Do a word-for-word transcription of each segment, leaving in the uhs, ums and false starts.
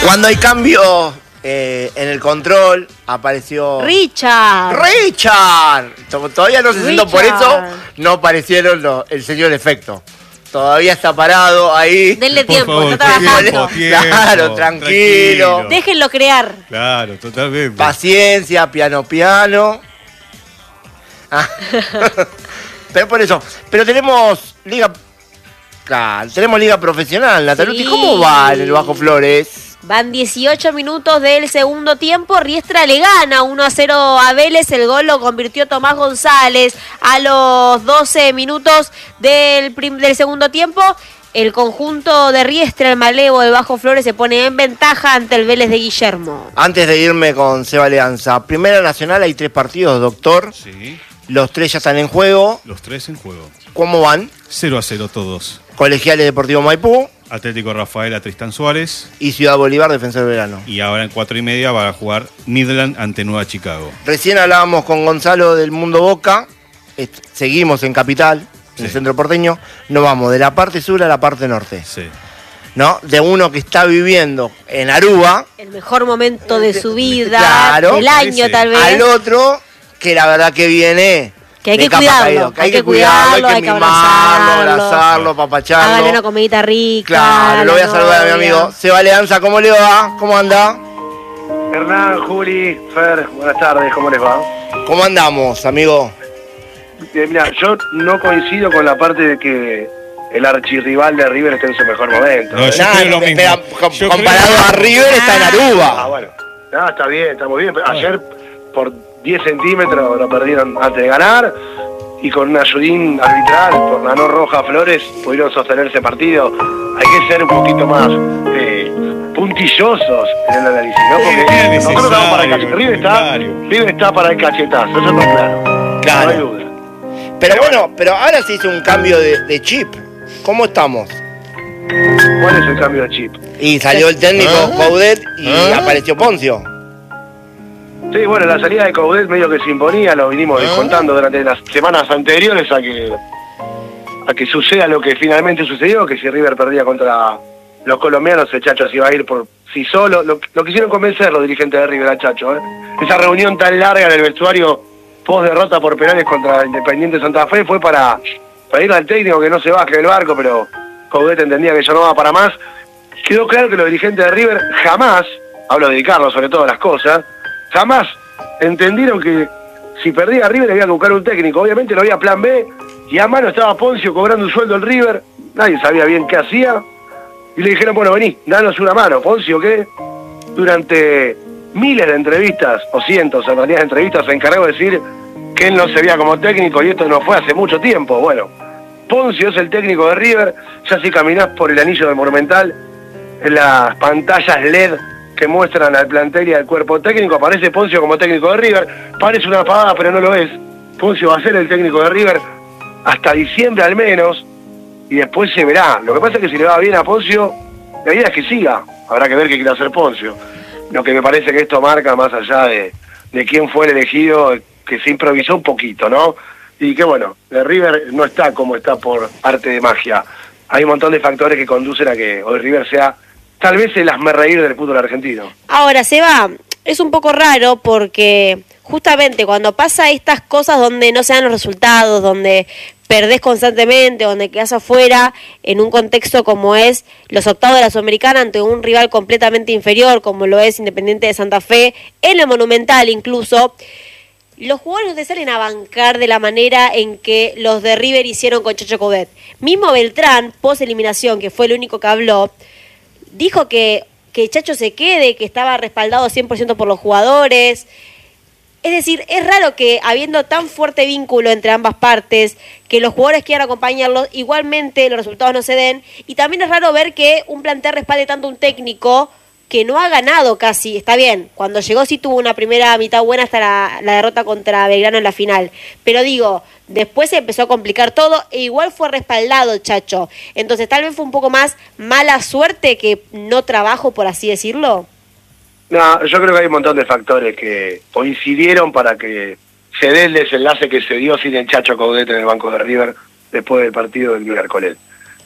Cuando hay cambio eh, en el control, apareció... ¡Richard! ¡Richard! Todavía no se sentó, por Richard. eso no aparecieron los, el señor efecto. Todavía está parado ahí. Denle Por tiempo, favor, está trabajando. tiempo, tiempo, Claro, tranquilo. tranquilo. Déjenlo crear. Claro, totalmente. Paciencia, piano, piano. Ah. Pero por eso. Pero tenemos liga... Claro, tenemos liga profesional, Natalucci. Sí. ¿Cómo va en el Bajo Flores? Van dieciocho minutos del segundo tiempo. Riestra le gana uno a cero a Vélez. El gol lo convirtió Tomás González a los doce minutos del, prim- del segundo tiempo. El conjunto de Riestra, el Malevo del Bajo Flores, se pone en ventaja ante el Vélez de Guillermo. Antes de irme con Seba Alianza, Primera Nacional hay tres partidos, doctor. Sí, Los tres ya están en juego. los tres en juego. ¿Cómo van? cero a cero todos. Colegiales Deportivo Maipú Atlético Rafaela, Tristán Suárez. y Ciudad Bolívar, Defensor Verano. Y ahora en cuatro y media va a jugar Midland ante Nueva Chicago. Recién hablábamos con Gonzalo del Mundo Boca. Est- seguimos en Capital, en el Sí. centro porteño. Nos vamos de la parte sur a la parte norte, Sí. ¿no? De uno que está viviendo en Aruba, El mejor momento de su vida, Claro. del año Ese. tal vez. al otro que la verdad que viene... Que hay de que capa cuidarlo, caído, que hay que cuidarlo, hay que mimarlo, abrazarlo. abrazarlo, apapacharlo. Hágale una comidita rica. Claro, lo voy a la saludar a mi novia. amigo Seba Alianza. ¿Cómo le va? ¿Cómo anda? Hernán, Juli, Fer, buenas tardes, ¿cómo les va? ¿Cómo andamos, amigo? Eh, mira, yo no coincido con la parte de que el archirrival de River esté en su mejor momento. No, ¿eh? yo Nah, creo lo no, mismo. pero com- Yo comparado creo- a River está en Ah, Aruba. bueno. No, está bien, está muy bien. Pero ayer por diez centímetros lo perdieron antes de ganar y con un ayudín arbitral por la no roja Flores pudieron sostener ese partido. Hay que ser un poquito más eh, puntillosos en el análisis, ¿no? Porque Sí, es nosotros estamos para el necesario, cachetazo. River está, necesario. River está para el cachetazo, eso está claro. Claro. No hay duda. Pero bueno, pero ahora se hizo un cambio de, de chip. ¿Cómo estamos? ¿Cuál es el cambio de chip? Y salió el técnico ¿Ah? Coudet y ¿Ah? apareció Poncio. Sí, bueno, la salida de Coudet medio que se imponía, lo vinimos contando durante las semanas anteriores a que a que suceda lo que finalmente sucedió, que si River perdía contra los colombianos, el Chacho se iba a ir por sí solo. Lo, lo quisieron convencer los dirigentes de River al Chacho, ¿eh? Esa reunión tan larga en el vestuario post derrota por penales contra Independiente Santa Fe fue para, para ir al técnico que no se baje del barco, pero Coudet entendía que ya no va para más. Quedó claro que los dirigentes de River jamás, hablo de Carlos sobre todas las cosas, jamás entendieron que si perdía River había que buscar un técnico. Obviamente no había plan B y a mano estaba Poncio cobrando un sueldo en River, nadie sabía bien qué hacía y le dijeron, bueno, vení, danos una mano. Poncio, que durante miles de entrevistas, o cientos en realidad de entrevistas, se encargó de decir que él no se veía como técnico y esto no fue hace mucho tiempo. Bueno, Poncio es el técnico de River. Ya si caminás por el anillo del Monumental, en las pantallas L E D que muestran al plantel y al cuerpo técnico, aparece Poncio como técnico de River. Parece una pavada, pero no lo es. Poncio va a ser el técnico de River hasta diciembre al menos, y después se verá. Lo que pasa es que si le va bien a Poncio, la idea es que siga. Habrá que ver qué quiere hacer Poncio. Lo que me parece que esto marca, más allá de, de quién fue el elegido, que se improvisó un poquito, ¿no? Y que bueno, de River no está como está por arte de magia. Hay un montón de factores que conducen a que hoy River sea tal vez el hazmerreír del fútbol argentino. Ahora, Seba, es un poco raro porque justamente cuando pasa estas cosas donde no se dan los resultados, donde perdés constantemente, donde quedás afuera, en un contexto como es los octavos de la Sudamericana ante un rival completamente inferior, como lo es Independiente de Santa Fe, en el Monumental incluso, los jugadores no te salen a bancar de la manera en que los de River hicieron con Chacho Coudet. Mismo Beltrán, post eliminación, que fue el único que habló, dijo que, que Chacho se quede, que estaba respaldado cien por ciento por los jugadores. Es decir, es raro que habiendo tan fuerte vínculo entre ambas partes, que los jugadores quieran acompañarlos, igualmente los resultados no se den. Y también es raro ver que un plantel respalde tanto un técnico que no ha ganado casi. Está bien, cuando llegó sí tuvo una primera mitad buena hasta la, la derrota contra Belgrano en la final. Pero digo, después se empezó a complicar todo e igual fue respaldado Chacho. Entonces tal vez fue un poco más mala suerte que no trabajo, por así decirlo. No, yo creo que hay un montón de factores que coincidieron para que se dé el desenlace que se dio sin el Chacho Coudet en el banco de River después del partido del miércoles.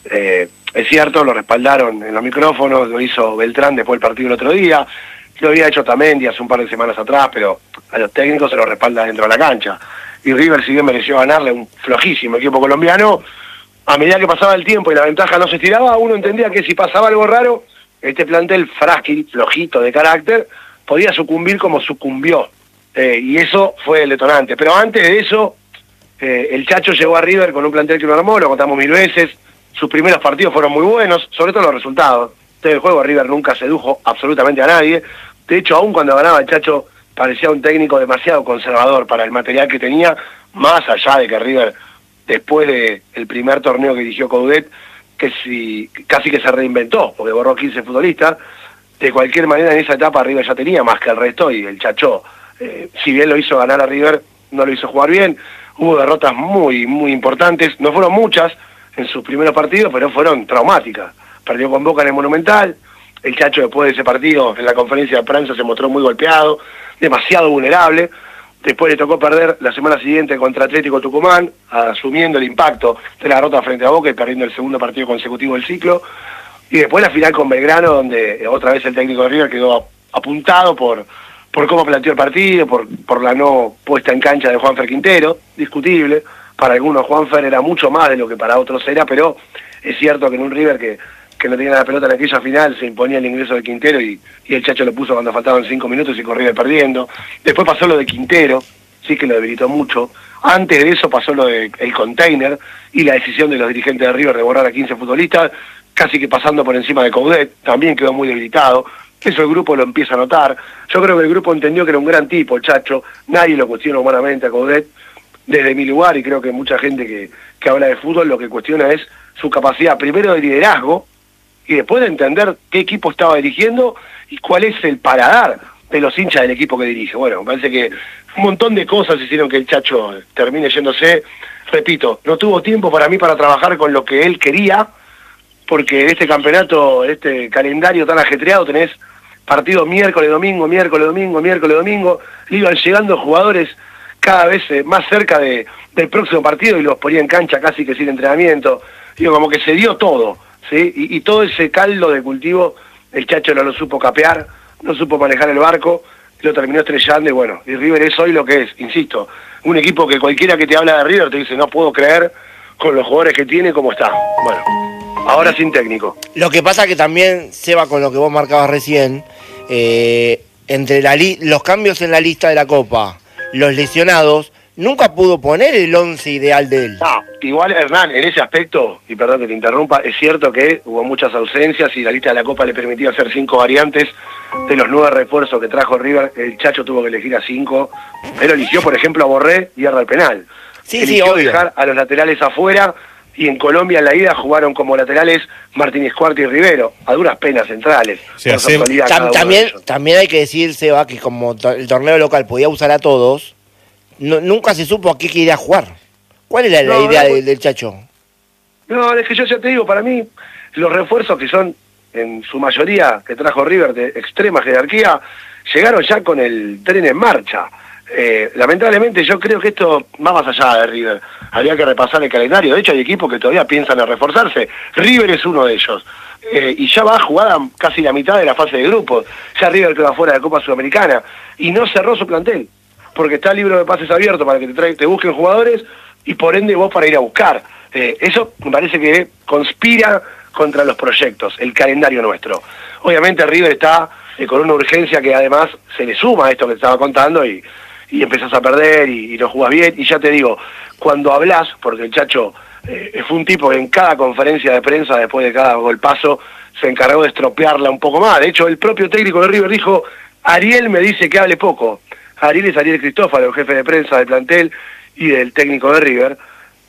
Eh, es cierto, lo respaldaron en los micrófonos, lo hizo Beltrán después del partido el otro día, lo había hecho Tamendi hace un par de semanas atrás, pero a los técnicos se lo respalda dentro de la cancha. Y River, si bien mereció ganarle a un flojísimo equipo colombiano, a medida que pasaba el tiempo y la ventaja no se estiraba, uno entendía que si pasaba algo raro, este plantel frágil, flojito de carácter, podía sucumbir como sucumbió. Eh, y eso fue el detonante. Pero antes de eso, eh, el Chacho llegó a River con un plantel que lo armó, lo contamos mil veces. Sus primeros partidos fueron muy buenos, sobre todo los resultados. Del juego River nunca sedujo absolutamente a nadie. De hecho, aún cuando ganaba el Chacho, parecía un técnico demasiado conservador para el material que tenía, más allá de que River, después del primer torneo que dirigió Coudet, que si, casi que se reinventó, porque borró quince futbolistas. De cualquier manera, en esa etapa River ya tenía más que el resto, y el Chacho, eh, si bien lo hizo ganar a River, no lo hizo jugar bien. Hubo derrotas muy, muy importantes, no fueron muchas en sus primeros partidos, pero fueron traumáticas. Perdió con Boca en el Monumental, el Chacho después de ese partido, en la conferencia de prensa, se mostró muy golpeado, demasiado vulnerable. Después le tocó perder la semana siguiente contra Atlético Tucumán, asumiendo el impacto de la derrota frente a Boca y perdiendo el segundo partido consecutivo del ciclo. Y después la final con Belgrano, donde otra vez el técnico de River quedó apuntado por, por cómo planteó el partido, por, por la no puesta en cancha de Juanfer Quintero, discutible. Para algunos Juanfer era mucho más de lo que para otros era, pero es cierto que en un River que, que no tenía la pelota en aquella final se imponía el ingreso de Quintero y, y el Chacho lo puso cuando faltaban cinco minutos y con River perdiendo. Después pasó lo de Quintero, sí que lo debilitó mucho. Antes de eso pasó lo del container y la decisión de los dirigentes de River de borrar a quince futbolistas, casi que pasando por encima de Coudet, también quedó muy debilitado. Eso el grupo lo empieza a notar. Yo creo que el grupo entendió que era un gran tipo, el Chacho, nadie lo cuestiona humanamente a Coudet, desde mi lugar, y creo que mucha gente que, que habla de fútbol lo que cuestiona es su capacidad primero de liderazgo y después de entender qué equipo estaba dirigiendo y cuál es el paladar de los hinchas del equipo que dirige. Bueno, me parece que un montón de cosas hicieron que el Chacho termine yéndose. Repito, no tuvo tiempo para mí para trabajar con lo que él quería, porque en este campeonato, en este calendario tan ajetreado, tenés partidos miércoles, domingo, miércoles, domingo, miércoles, domingo, iban llegando jugadores cada vez eh, más cerca de, del próximo partido y los ponía en cancha casi que sin entrenamiento. Digo, como que se dio todo, ¿sí? Y, y todo ese caldo de cultivo, el Chacho no lo supo capear, no supo manejar el barco, lo terminó estrellando y bueno, y River es hoy lo que es, insisto, un equipo que cualquiera que te habla de River te dice, no puedo creer con los jugadores que tiene cómo está. Bueno, ahora sin técnico. Lo que pasa que también, Seba, con lo que vos marcabas recién, eh, entre la li- los cambios en la lista de la Copa, los lesionados, nunca pudo poner el once ideal de él. No, igual Hernán, en ese aspecto, y perdón que te interrumpa, es cierto que hubo muchas ausencias y la lista de la Copa le permitía hacer cinco variantes. De los nueve refuerzos que trajo River, el Chacho tuvo que elegir a cinco, pero eligió, por ejemplo, a Borré y erra el penal. Sí, eligió sí, obvio. dejar a los laterales afuera, y en Colombia en la ida jugaron como laterales Martínez Cuarta y Rivero, a duras penas centrales. Sí, por su hace- actualidad, cada Tam- uno de también, ellos. también hay que decir, Seba, que como to- el torneo local podía usar a todos, no- nunca se supo a qué quería jugar. ¿Cuál era la No, idea no, de- del Chacho? No, es que yo ya te digo, para mí, los refuerzos que son, en su mayoría, que trajo River de extrema jerarquía, llegaron ya con el tren en marcha. Eh, lamentablemente yo creo que esto va más allá de River. Habría que repasar el calendario. De hecho, hay equipos que todavía piensan en reforzarse. River es uno de ellos. Eh, y ya va jugada casi la mitad de la fase de grupos. Ya River quedó afuera de Copa Sudamericana. Y no cerró su plantel. Porque está el libro de pases abierto para que te, tra- te busquen jugadores y por ende vos para ir a buscar. Eh, eso me parece que conspira contra los proyectos, el calendario nuestro. Obviamente River está eh, con una urgencia que además se le suma a esto que te estaba contando y, y empezás a perder y, y no jugás bien. Y ya te digo, cuando hablas, porque el Chacho eh, fue un tipo que en cada conferencia de prensa, después de cada golpazo, se encargó de estropearla un poco más. De hecho, el propio técnico de River dijo, Ariel me dice que hable poco. Ariel es Ariel Cristófalo, el jefe de prensa del plantel y del técnico de River.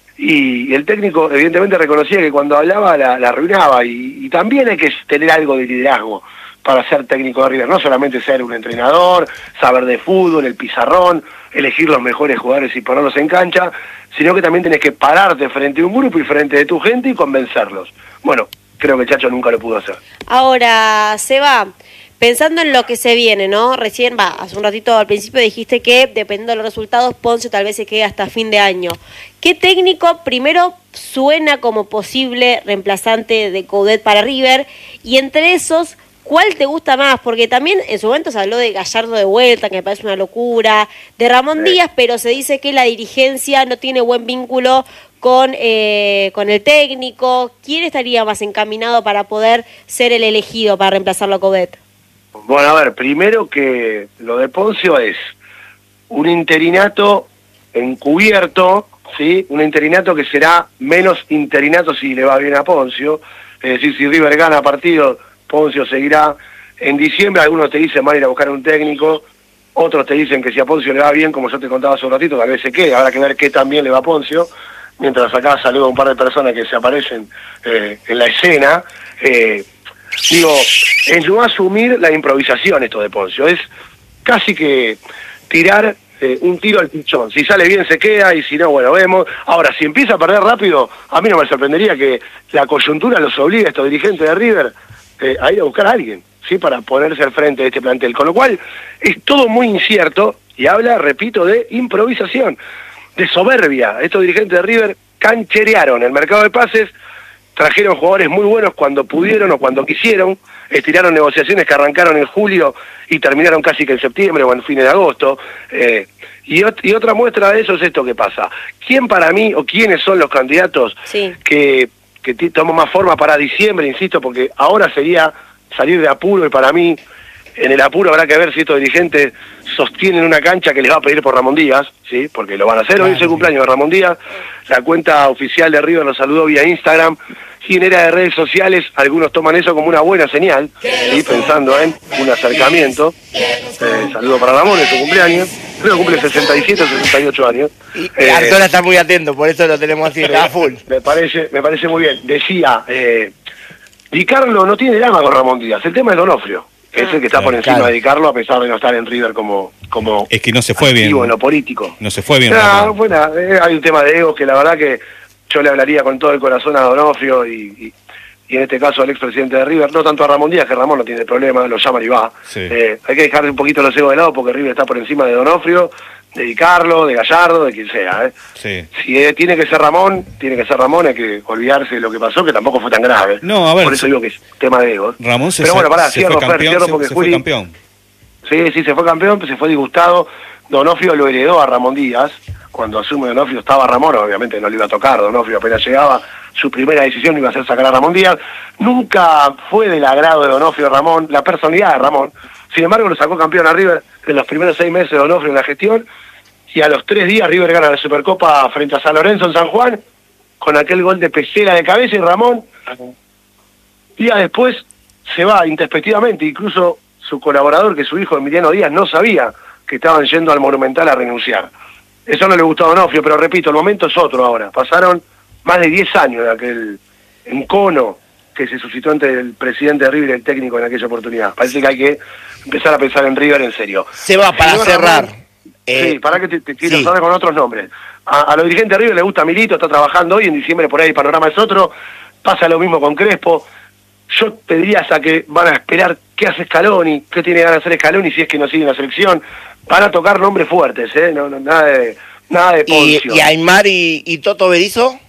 Y el técnico evidentemente reconocía que cuando hablaba la, la arruinaba y, y también hay que tener algo de liderazgo para ser técnico de River, no solamente ser un entrenador, saber de fútbol, el pizarrón, elegir los mejores jugadores y ponerlos en cancha, sino que también tenés que pararte frente a un grupo y frente de tu gente y convencerlos. Bueno, creo que el Chacho nunca lo pudo hacer. Ahora, Seba, Pensando en lo que se viene, ¿no? Recién, va, hace un ratito al principio dijiste que dependiendo de los resultados, Poncio tal vez se quede hasta fin de año. ¿Qué técnico primero suena como posible reemplazante de Coudet para River? Y entre esos, ¿cuál te gusta más? Porque también en su momento se habló de Gallardo de vuelta, que me parece una locura, de Ramón Sí. Díaz, pero se dice que la dirigencia no tiene buen vínculo con, eh, con el técnico. ¿Quién estaría más encaminado para poder ser el elegido para reemplazarlo a Coudet? Bueno, a ver, primero que lo de Poncio es un interinato encubierto, ¿sí? Un interinato que será menos interinato si le va bien a Poncio. Es decir, si River gana partido, Poncio seguirá. En diciembre algunos te dicen van a ir a buscar un técnico, otros te dicen que si a Poncio le va bien, como yo te contaba hace un ratito, tal vez se quede. Habrá que ver qué tan bien le va a Poncio. Mientras acá saludo a un par de personas que se aparecen eh, en la escena. Eh, Digo, en su asumir la improvisación esto de Poncio, es casi que tirar eh, un tiro al pichón. Si sale bien se queda y si no, bueno, vemos. Ahora, si empieza a perder rápido, a mí no me sorprendería que la coyuntura los obligue a estos dirigentes de River eh, a ir a buscar a alguien, ¿sí? Para ponerse al frente de este plantel. Con lo cual, es todo muy incierto y habla, repito, de improvisación, de soberbia. Estos dirigentes de River cancherearon el mercado de pases, trajeron jugadores muy buenos cuando pudieron o cuando quisieron, estiraron negociaciones que arrancaron en julio y terminaron casi que en septiembre o en fines de agosto. Eh, y, ot y otra muestra de eso es esto que pasa. ¿Quién para mí o quiénes son los candidatos Sí. que, que toman más forma para diciembre, insisto, porque ahora sería salir de apuro y para mí en el apuro habrá que ver si estos dirigentes sostienen una cancha que les va a pedir por Ramón Díaz, ¿sí? Porque lo van a hacer. Hoy es el cumpleaños de Ramón Díaz. La cuenta oficial de River lo saludó vía Instagram. Quien era de redes sociales, algunos toman eso como una buena señal, ¿sí? Pensando en un acercamiento. Eh, saludo para Ramón, es su cumpleaños. Creo que cumple sesenta y siete o sesenta y ocho años. Y Eh, Artola está muy atento, por eso lo tenemos así, está full. Me parece, me parece muy bien. Decía, eh, Di Carlo no tiene drama con Ramón Díaz. El tema es Donofrio, que es el que está por encima claro. de Di Carlo, a pesar de no estar en River como, como Es que no se fue bien. activo en lo político. No se fue bien. No, Ramón. bueno, eh, hay un tema de egos que la verdad que yo le hablaría con todo el corazón a Donofrio y, y, y en este caso al expresidente de River, no tanto a Ramón Díaz, que Ramón no tiene problema, lo llaman y va. Sí. Eh, hay que dejar un poquito los egos de lado porque River está por encima de Donofrio, de Di Carlo, de Gallardo, de quien sea. ¿eh? Sí. Si eh, tiene que ser Ramón, tiene que ser Ramón, hay que olvidarse de lo que pasó, que tampoco fue tan grave. No, a ver, Por eso se- digo que es tema de egos. Ramón se, Pero bueno, pará, se cierro, fue Fer, campeón. cierro se- porque se fue Juli- campeón. Sí, sí, se fue campeón, se fue disgustado. Donofrio lo heredó a Ramón Díaz. Cuando asume Donofrio estaba Ramón, obviamente no le iba a tocar. Donofrio apenas llegaba, su primera decisión iba a ser sacar a Ramón Díaz. Nunca fue del agrado de Donofrio Ramón, la personalidad de Ramón. Sin embargo, lo sacó campeón a River en los primeros seis meses de Donofrio en la gestión. Y a los tres días River gana la Supercopa frente a San Lorenzo en San Juan, con aquel gol de Pesela de cabeza y Ramón. Días después se va intempestivamente, incluso su colaborador, que es su hijo Emiliano Díaz, no sabía que estaban yendo al Monumental a renunciar. Eso no le gustó a Donofrio, pero repito, el momento es otro ahora. Pasaron más de diez años de aquel encono que se suscitó entre el presidente de River y el técnico en aquella oportunidad. Parece que hay que empezar a pensar en River en serio. Se va para Señor cerrar. Ramón, Eh, sí, para que te, te quiero sí. saber con otros nombres. A, a los dirigentes de River les gusta Milito, está trabajando hoy, en diciembre por ahí el panorama es otro. Pasa lo mismo con Crespo. Yo te diría hasta que van a esperar qué hace Scaloni, qué tiene ganas de hacer Scaloni si es que no sigue en la selección. Van a tocar nombres fuertes, ¿eh? No, no, nada de, nada de y, Poncio. y Aymar y, y Toto Berizzo.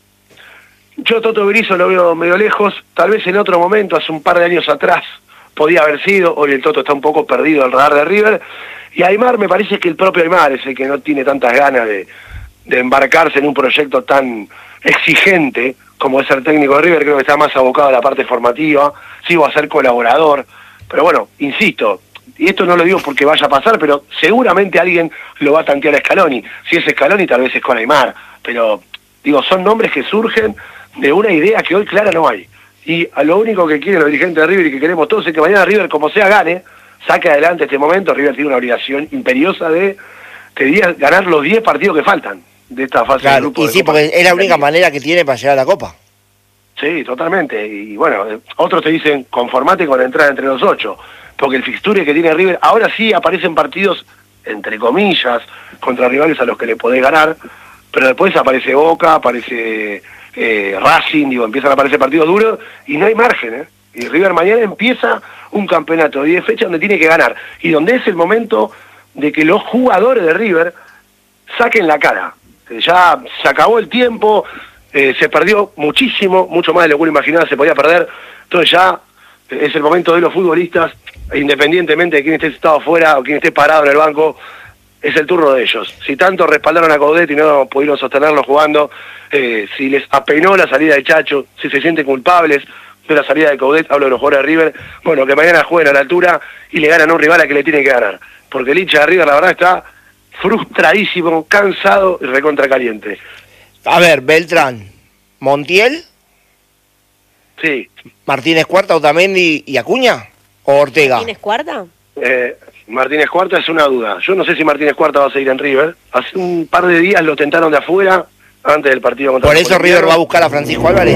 Yo Toto Berizzo lo veo medio lejos, tal vez en otro momento, hace un par de años atrás, podía haber sido. Hoy el Toto está un poco perdido al radar de River. Y Aymar, me parece que el propio Aymar es el que no tiene tantas ganas de, de embarcarse en un proyecto tan exigente como es ser técnico de River. Creo que está más abocado a la parte formativa, sí va a ser colaborador. Pero bueno, insisto, y esto no lo digo porque vaya a pasar, pero seguramente alguien lo va a tantear a Scaloni. Si es Scaloni, tal vez es con Aymar. Pero, digo, son nombres que surgen de una idea que hoy clara no hay. Y a lo único que quieren los dirigentes de River y que queremos todos es que mañana River, como sea, gane, saque adelante este momento. River tiene una obligación imperiosa de, te diría, ganar los diez partidos que faltan de esta fase de Claro, grupo. y de sí, Copa. porque es la única manera que tiene para llegar a la Copa. Sí, totalmente. Y bueno, eh, otros te dicen, conformate con la entrada entre los ocho, porque el fixture que tiene River, ahora sí aparecen partidos, entre comillas, contra rivales a los que le podés ganar, pero después aparece Boca, aparece eh, Racing, digo, empiezan a aparecer partidos duros y no hay margen, ¿eh? Y River mañana empieza un campeonato de diez fechas donde tiene que ganar. Y donde es el momento de que los jugadores de River saquen la cara. Ya se acabó el tiempo, eh, se perdió muchísimo, mucho más de lo que uno imaginaba se podía perder. Entonces ya eh, es el momento de los futbolistas, independientemente de quién esté sentado afuera o quién esté parado en el banco, es el turno de ellos. Si tanto respaldaron a Coudet y no pudieron sostenerlo jugando, eh, si les apenó la salida de Chacho, si se sienten culpables de la salida de Coudet, hablo de los jugadores de River, bueno, que mañana jueguen a la altura y le ganan a un rival a que le tiene que ganar. Porque el hincha de River, la verdad, está frustradísimo, cansado y recontra caliente. A ver, Beltrán, Montiel, Sí. Martínez Cuarta, Otamendi y Acuña, o Ortega. ¿Martínez Cuarta? Eh, Martínez Cuarta es una duda. Yo no sé si Martínez Cuarta va a seguir en River. Hace un par de días lo tentaron de afuera antes del partido contra Por los eso River colombianos. va a buscar a Francisco Álvarez.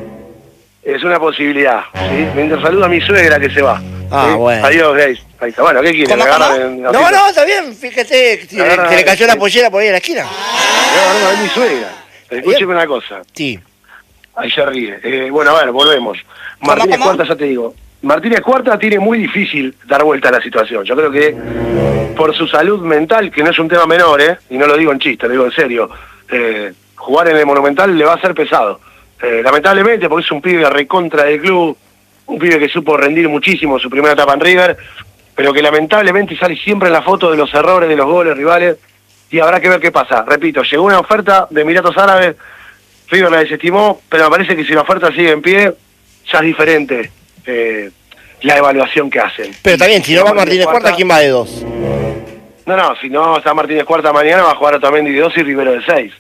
Es una posibilidad, ¿sí? Mientras saludo a mi suegra que se va. Ah, ¿sí? bueno. Adiós, Grace. Ahí está. Bueno, ¿qué quieren? ¿Cómo, ¿Me cómo? agarran en la No, fiesta? no, está bien, fíjese, se, Agarran- se le cayó la sí. pollera por ahí en la esquina. No, no, es mi suegra. Escúcheme una cosa. Sí. Ahí se ríe. Eh, bueno, a ver, volvemos. ¿Cómo, Martínez cómo? Cuarta, ya te digo. Martínez Cuarta tiene muy difícil dar vuelta a la situación. Yo creo que por su salud mental, que no es un tema menor, ¿eh? Y no lo digo en chiste, lo digo en serio, eh, jugar en el Monumental le va a ser pesado. Eh, lamentablemente, porque es un pibe recontra del club, un pibe que supo rendir muchísimo su primera etapa en River, pero que lamentablemente sale siempre en la foto de los errores, de los goles rivales, y habrá que ver qué pasa. Repito, llegó una oferta de Emiratos Árabes, River la desestimó, pero me parece que si la oferta sigue en pie, ya es diferente eh, la evaluación que hacen. Pero también, si no va Martínez Cuarta, ¿quién va de dos? No, no, si no está Martínez Cuarta mañana, va a jugar Otamendi de dos y Rivero de seis.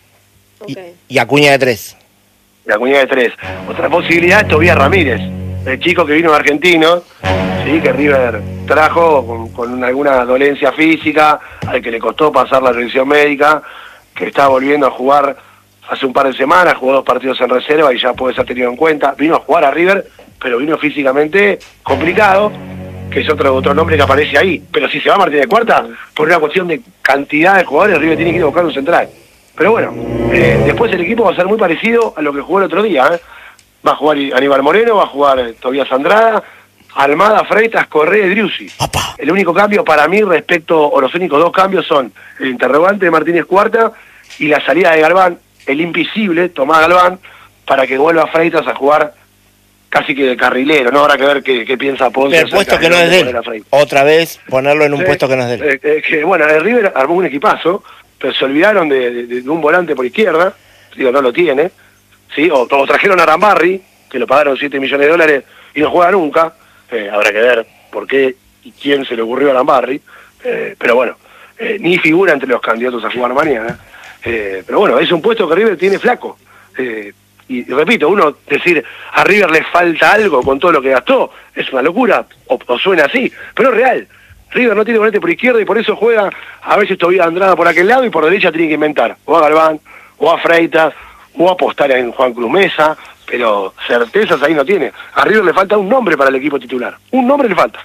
Ok. Y, y Acuña de tres. La Acuña de tres. Otra posibilidad es Tobías Ramírez, el chico que vino de Argentino, sí, que River trajo con, con alguna dolencia física, al que le costó pasar la revisión médica, que está volviendo a jugar hace un par de semanas, jugó dos partidos en reserva y ya puede ser tenido en cuenta. Vino a jugar a River, pero vino físicamente complicado, que es otro otro nombre que aparece ahí. Pero si se va Martínez Cuarta, por una cuestión de cantidad de jugadores, River tiene que ir a buscar un central. Pero bueno, eh, después el equipo va a ser muy parecido a lo que jugó el otro día. ¿eh? Va a jugar Aníbal Moreno, va a jugar eh, Tobías Andrada, Almada, Freitas, Correa y Driussi. El único cambio para mí respecto, o los únicos dos cambios son el interrogante de Martínez Cuarta y la salida de Galván, el invisible Tomás Galván, para que vuelva Freitas a jugar casi que de carrilero, ¿no? Habrá que ver qué, qué piensa Ponce. Pero el puesto acerca que no es de poner a él. Freitas. Otra vez ponerlo en un Sí, puesto que no es de él. eh, eh, que, bueno, el River armó un equipazo, pero se olvidaron de, de- de un volante por izquierda, digo, no lo tiene, ¿sí? O, o trajeron a Rambarri, que lo pagaron siete millones de dólares y no juega nunca. Eh, habrá que ver por qué y quién se le ocurrió a Rambarri, eh, pero bueno, eh, ni figura entre los candidatos a jugar mañana. Eh, pero bueno, es un puesto que River tiene flaco. Eh, y, y repito, uno decir a River le falta algo con todo lo que gastó, es una locura, o, o suena así, pero es real. River no tiene volante por izquierda y por eso juega a veces Tobías Andrada por aquel lado y por derecha tiene que inventar, o a Galván, o a Freitas, o apostar en Juan Cruz Mesa, pero certezas ahí no tiene. A River le falta un nombre para el equipo titular, un nombre le falta.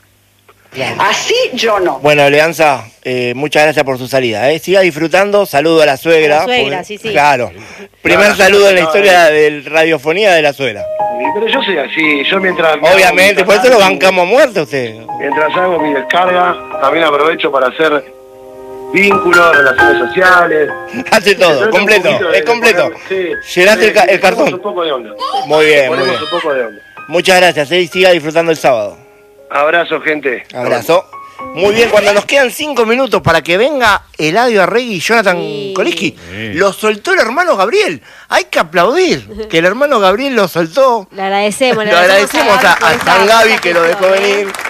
Así yo no. Bueno, Leanza, eh, muchas gracias por su salida. ¿eh? Siga disfrutando, saludo a la suegra. A la suegra, porque- sí, sí. Claro. Primer No, saludo en la no, historia de radiofonía de la suegra. Sí, pero yo soy así, yo mientras... Obviamente, por eso lo mientras- bancamos muerto a usted. Mientras hago mi descarga, también aprovecho para hacer vínculos, relaciones sociales. Hace todo, Trata un completo, poquito de- es completo. Sí. Llenaste el, ca- el Le ponemos cartón. un poco de onda. Muy bien, muy Ponemos bien. un poco de onda. Muchas gracias, ¿eh? Y siga disfrutando el sábado. Abrazo, gente. Abrazo. Muy bien, cuando nos quedan cinco minutos para que venga Eladio Arregui y Jonathan Sí. Koliski, Sí. lo soltó el hermano Gabriel. Hay que aplaudir que el hermano Gabriel lo soltó. Le agradecemos, le Lo agradecemos a, Gaby por a esa- San Gaby esa que lo dejó gestión, ¿eh? venir.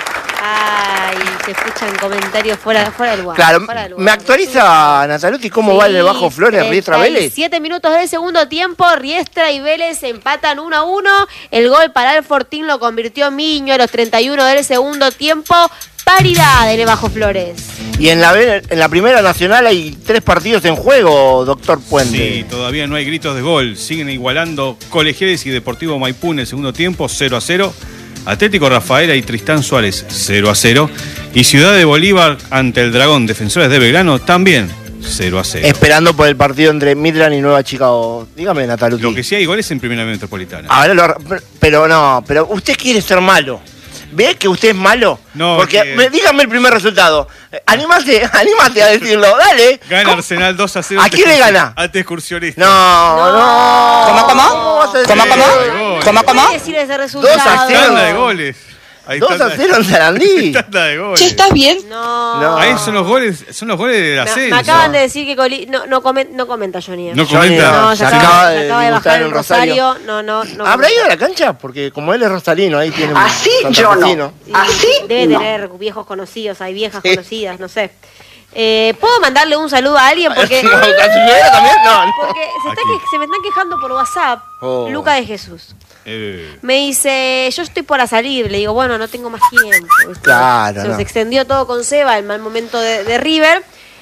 Ay, se escuchan comentarios fuera, fuera del lugar. Claro, fuera del lugar. me actualiza Nataluti cómo va el de Bajo Flores, Riestra Vélez. Siete minutos del segundo tiempo, Riestra y Vélez empatan uno a uno. El gol para el Fortín lo convirtió Miño a los treinta y uno del segundo tiempo. Paridad en el Bajo Flores. Y en la, ve- en la Primera Nacional hay tres partidos en juego, doctor Puente. Sí, todavía no hay gritos de gol. Siguen igualando Colegiales y Deportivo Maipú en el segundo tiempo, cero a cero. Atlético Rafaela y Tristán Suárez, cero a cero. Y Ciudad de Bolívar ante el Dragón, Defensores de Belgrano, también cero a cero. Esperando por el partido entre Midland y Nueva Chicago. Dígame, Nataluti. Lo que sí hay goles en Primera Metropolitana. Ahora lo, pero no, pero usted quiere ser malo. ¿Ve que usted es malo? No, porque que... me, dígame el primer resultado. Anímate, anímate a decirlo, dale. Gana ¿Cómo? Arsenal dos a cero. ¿A quién le gana? Ante Excursionista. No, no. ¿Cómo, cómo? ¿Cómo, cómo? ¿Cómo, cómo? ¿Qué decir ese resultado? dos a cero. Tanda de goles. Ahí dos a cero en Sarandí. Tanda de goles. Che, ¿estás bien? No. No. Ahí son los goles, son los goles del Me, ascenso. me acaban de decir que Coli... no, no, comen- no comenta Johnny. No Johnny, comenta. No, se se acaba acaba, de se acaba de disgustar bajar en en Rosario. Rosario. No, no, no. ¿Habrá ido a la cancha? Porque como él es rosarino, ahí tiene Así un yo no. santafesino. Así Debe no. tener viejos conocidos, hay viejas conocidas, no sé. Eh, ¿Puedo mandarle un saludo a alguien? Porque, No, ¿a su señora también? No, no. porque se, está Aquí. que- se me están quejando por WhatsApp. Oh. Luca de Jesús. Eh, Me dice, yo estoy por salir. Le digo, bueno, no tengo más tiempo. ¿viste? Claro, Se nos no. extendió todo con Seba, el mal momento de, de River.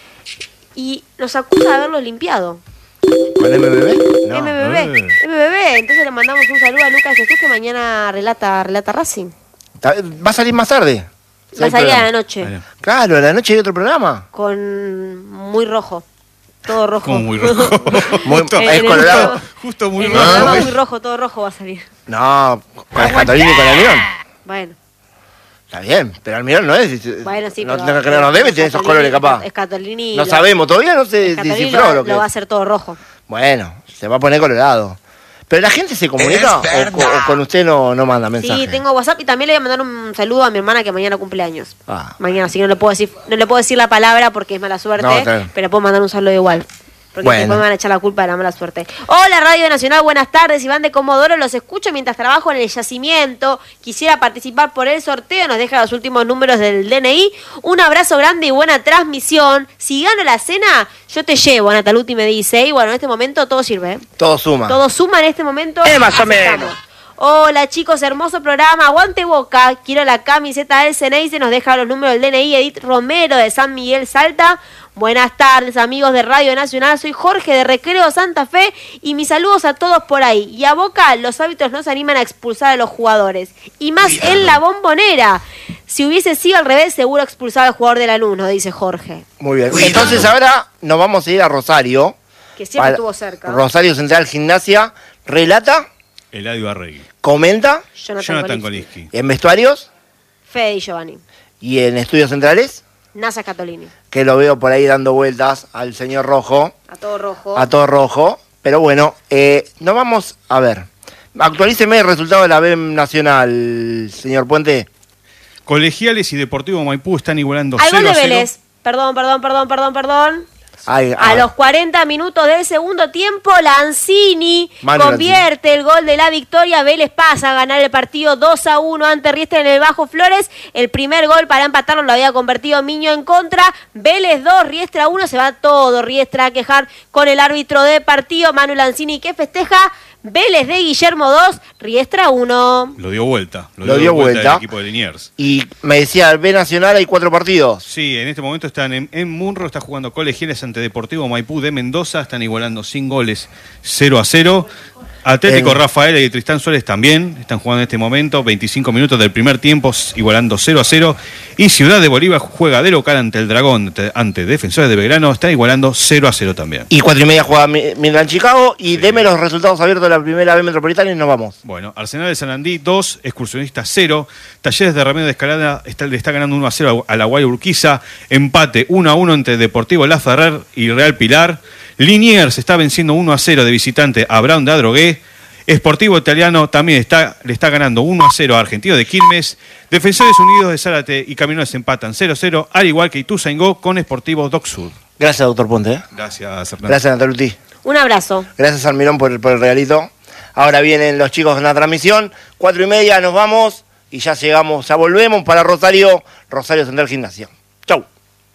Y nos acusa de haberlo limpiado. ¿Con M B B? No. M B B. Eh. M B B. Entonces le mandamos un saludo a Luca de Jesús que mañana relata, relata Racing. Ta- ¿Va a salir más tarde? Va a salir a la Programa. noche. Bueno. Claro, a la noche hay otro programa. Con muy rojo. Todo rojo. como muy rojo. Muy- Justo- es el- colorado. Justo muy El rojo. programa muy rojo, todo rojo va a salir. No, con Escatolini y con Almirón. Bueno, Está bien, pero Almirón no es. bueno, sí, no, pero... no, no, no debe tener esos Scatolini- colores, capaz. Scatolini No lo- sabemos, todavía no se Scatolini descifró lo, lo que lo va a es. hacer todo rojo. Bueno, se va a poner colorado. Pero la gente se comunica o, co- o con usted no, no manda mensaje. Sí, tengo WhatsApp y también le voy a mandar un saludo a mi hermana que mañana cumple años. Ah. Mañana, así que no le puedo decir, no le puedo decir la palabra porque es mala suerte, No, está bien. pero puedo mandar un saludo igual. Porque Bueno. después me van a echar la culpa de la mala suerte. Hola Radio Nacional, buenas tardes, Iván de Comodoro, los escucho mientras trabajo en el yacimiento. Quisiera participar por el sorteo, nos deja los últimos números del D N I. Un abrazo grande y buena transmisión. Si gano la cena, yo te llevo, Nataluti me dice. Y bueno, en este momento todo sirve, ¿eh? Todo suma. Todo suma en este momento. Eh, más o Aceptamos. menos. Hola chicos, hermoso programa. Aguante Boca. Quiero la camiseta del Ceneice. Nos deja los números del D N I. Edith Romero de San Miguel Salta. Buenas tardes amigos de Radio Nacional. Soy Jorge de Recreo Santa Fe. Y mis saludos a todos por ahí. Y a Boca los árbitros no se animan a expulsar a los jugadores. Y más en la Bombonera. Si hubiese sido al revés, seguro expulsaba al jugador de Lanús, nos dice Jorge. Muy bien. Entonces ahora nos vamos a ir a Rosario. Que siempre Para- estuvo cerca. Rosario Central Gimnasia. Relata, Eladio Arregui. comenta Jonathan, Jonathan Kolinsky. Kolinsky. en vestuarios Fede y Giovanni. y en estudios centrales, Nasa Catolini. que lo veo por ahí dando vueltas al señor Rojo, A todo rojo. a todo rojo. Pero bueno, eh, nos vamos a ver. Actualíceme el resultado de la B E M Nacional, señor Puente. Colegiales y Deportivo Maipú están igualando Al gol cero de a cero. Vélez. Perdón, perdón, perdón, perdón, perdón. Ay, A ah, los cuarenta minutos del segundo tiempo, Lanzini Manu convierte el gol de la victoria. Vélez pasa a ganar el partido dos a uno ante Riestra en el Bajo Flores. El primer gol para empatarlo lo había convertido Miño en contra. Vélez dos, Riestra uno. Se va todo Riestra a quejar con el árbitro de partido, Manu Lanzini, que festeja. Vélez de Guillermo dos, Riestra uno. Lo dio vuelta. Lo, Lo dio, dio vuelta, vuelta. el equipo de Liniers. y me decía, el B Nacional hay cuatro partidos. Sí, en este momento están en, en Munro, está jugando Colegiales ante Deportivo Maipú de Mendoza, están igualando sin goles cero a cero. Atlético En- Rafaela y Tristán Suárez también están jugando en este momento, veinticinco minutos del primer tiempo, igualando cero a cero. Y Ciudad de Bolívar juega de local ante el Dragón, ante, ante Defensores de Belgrano, está igualando cero a cero también. Y cuatro y media juega Mi- Midland Chicago. Y deme los resultados abiertos de la primera B Metropolitana y nos vamos. Bueno, Arsenal de Sarandí dos, Excursionistas cero, Talleres de Remedio de Escalada está, le está ganando uno a cero a la Guay Urquiza, empate uno a uno entre Deportivo La Ferrer y Real Pilar, Liniers está venciendo uno a cero de visitante a Brown de Adrogué, Sportivo Italiano también está, le está ganando uno a cero a Argentino de Quilmes, Defensores Unidos de Zárate y Camiones empatan cero a cero, al igual que Ituzaingó con Sportivo Doc Sur. Gracias, doctor Ponte. ¿eh? Gracias, Hernán. Gracias, Nataluti. Un abrazo. Gracias, Almirón, por el, por el regalito. Ahora vienen los chicos en la transmisión. Cuatro y media nos vamos y ya llegamos, ya volvemos para Rosario, Rosario Central Gimnasia. Chau.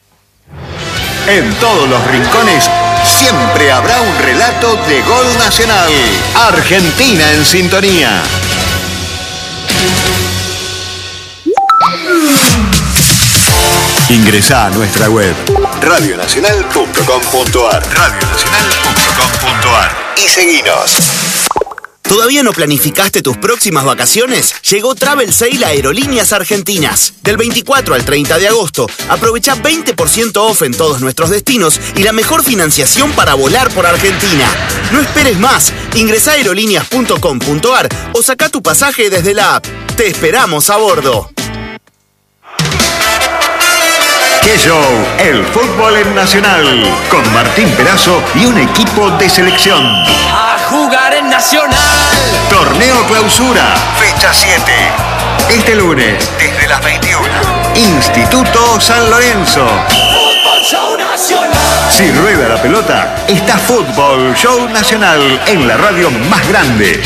En todos los rincones siempre habrá un relato de gol nacional. Argentina en sintonía. Ingresá a nuestra web radio nacional punto com punto ar radio nacional punto com punto ar y seguinos. ¿Todavía no planificaste tus próximas vacaciones? Llegó Travel Sale a Aerolíneas Argentinas. Del veinticuatro al treinta de agosto, aprovecha veinte por ciento off en todos nuestros destinos y la mejor financiación para volar por Argentina. No esperes más. Ingresá a aerolíneas punto com punto ar o saca tu pasaje desde la app. Te esperamos a bordo. ¡Qué show! El fútbol en Nacional. Con Martín Perazo y un equipo de selección. A jugar en Nacional. Torneo Clausura. Fecha siete. Este lunes, desde las veintiuna. Instituto San Lorenzo. Fútbol Show Nacional. Si rueda la pelota, está Fútbol Show Nacional en la radio más grande.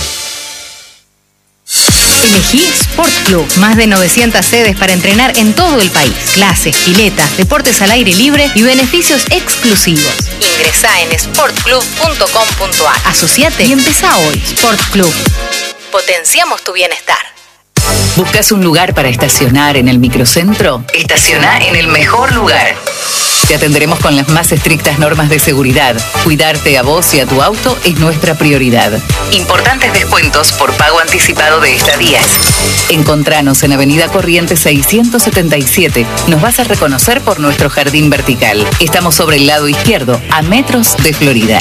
Elegí Sport Club. Más de novecientas sedes para entrenar en todo el país. Clases, piletas, deportes al aire libre y beneficios exclusivos. Ingresá en sport club punto com punto ar. Asociate y empezá hoy. Sport Club. Potenciamos tu bienestar. ¿Buscas un lugar para estacionar en el microcentro? Estaciona en el mejor lugar. Te atenderemos con las más estrictas normas de seguridad. Cuidarte a vos y a tu auto es nuestra prioridad. Importantes descuentos por pago anticipado de estadías. Encontranos en Avenida Corrientes seiscientos setenta y siete. Nos vas a reconocer por nuestro jardín vertical. Estamos sobre el lado izquierdo, a metros de Florida.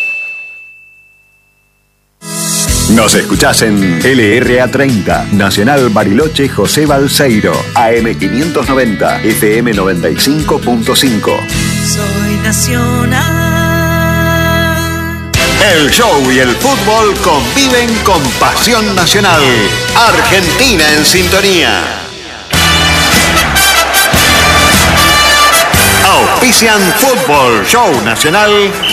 Nos escuchás en L R A treinta, Nacional Bariloche José Balseiro, A M quinientos noventa, F M noventa y cinco punto cinco. Soy Nacional. El show y el fútbol conviven con pasión nacional. Argentina en sintonía. Auspician Fútbol Show Nacional